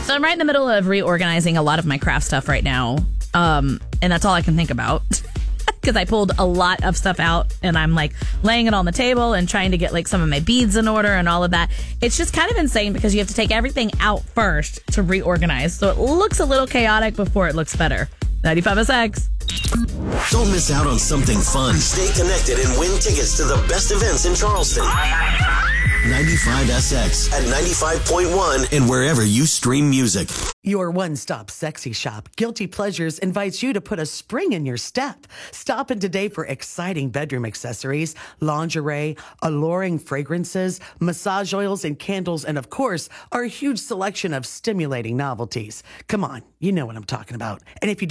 So I'm right in the middle of reorganizing a lot of my craft stuff right now. And that's all I can think about. Because I pulled a lot of stuff out and I'm like laying it on the table and trying to get like some of my beads in order and all of that. It's just kind of insane because you have to take everything out first to reorganize. So it looks a little chaotic before it looks better. 95SX. Don't miss out on something fun. Stay connected and win tickets to the best events in Charleston. 95SX at 95.1 and wherever you stream music. Your one-stop sexy shop, Guilty Pleasures, invites you to put a spring in your step. Stop in today for exciting bedroom accessories, lingerie, alluring fragrances, massage oils and candles, and of course, our huge selection of stimulating novelties. Come on, you know what I'm talking about. And if you